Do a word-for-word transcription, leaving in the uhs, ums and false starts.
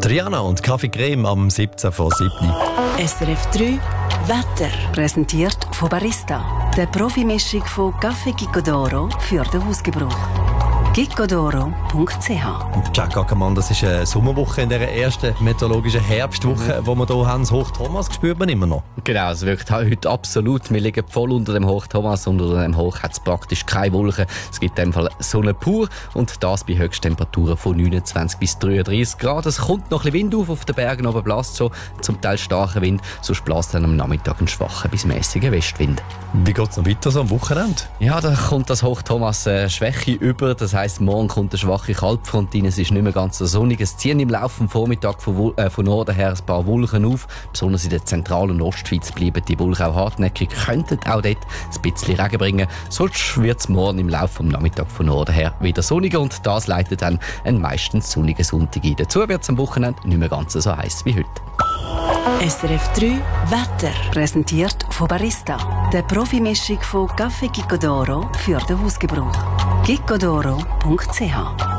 Triana und Kaffee Creme am siebzehn vor sieben. S R F drei Wetter. Präsentiert von Barista. Der Profimischung von Kaffee Gicodoro für den Hausgebrauch. gicodoro punkt c h. Jack Ackermann, das ist eine Sommerwoche in der ersten meteorologischen Herbstwoche, mhm. wo wir hier haben. Das Hoch Thomas spürt man immer noch. Genau, es wirkt heute absolut. Wir liegen voll unter dem Hoch Thomas. Unter dem Hoch hat es praktisch keine Wolken. Es gibt in dem Fall Sonne pur und das bei Höchsttemperaturen von neunundzwanzig bis dreiunddreißig Grad. Es kommt noch ein bisschen Wind auf, auf den Bergen oben bläst schon zum Teil starker Wind. Sonst bläst dann am Nachmittag ein schwacher bis mäßiger Westwind. Wie geht es noch weiter so am Wochenende? Ja, da kommt das Hoch Thomas äh, Schwäche über. Das heisst, morgen kommt eine schwache Kaltfront rein. Es ist nicht mehr ganz so sonnig. Es ziehen im Laufe des Vormittags von, äh, von Norden her ein paar Wolken auf. Besonders in der zentralen Ostschweiz bleiben die Wolken auch hartnäckig. Könnten auch dort ein bisschen Regen bringen. Sonst wird es morgen im Laufe des Nachmittags von Norden her wieder sonniger und das leitet dann einen meistens sonnigen Sonntag ein. Dazu wird es am Wochenende nicht mehr ganz so heiß wie heute. S R F drei Wetter. Präsentiert von Barista. Der Profimischung von Kaffee Gicodoro für den Hausgebrauch. gicodoro punkt c h.